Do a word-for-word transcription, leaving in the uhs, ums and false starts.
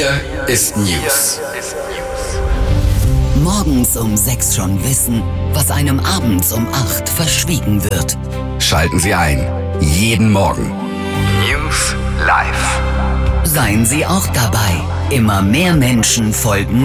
Hier ist News. Morgens um sechs schon wissen, was einem abends um acht verschwiegen wird. Schalten Sie ein. Jeden Morgen. News live. Seien Sie auch dabei. Immer mehr Menschen folgen